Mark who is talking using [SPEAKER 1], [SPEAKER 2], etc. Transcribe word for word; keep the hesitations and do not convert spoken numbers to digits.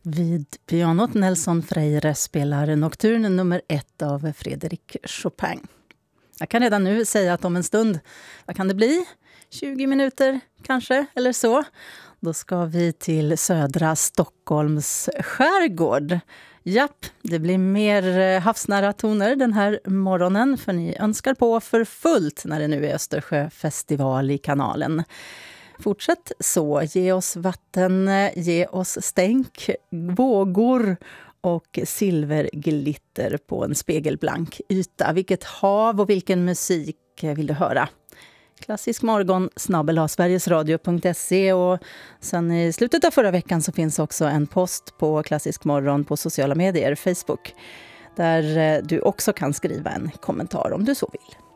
[SPEAKER 1] Vid pianot Nelson Freire spelar Nocturne nummer ett av Frédéric Chopin. Jag kan redan nu säga att om en stund, vad kan det bli? tjugo minuter kanske, eller så. Då ska vi till södra Stockholms skärgård. Japp, det blir mer havsnära toner den här morgonen, för ni önskar på för fullt när det nu är Östersjöfestival i kanalen. Fortsätt så, ge oss vatten, ge oss stänk, vågor och silverglitter på en spegelblank yta. Vilket hav och vilken musik vill du höra? Klassisk morgon snabel-a sverigesradio punkt se, och sen i slutet av förra veckan så finns också en post på Klassisk morgon på sociala medier, Facebook, där du också kan skriva en kommentar om du så vill.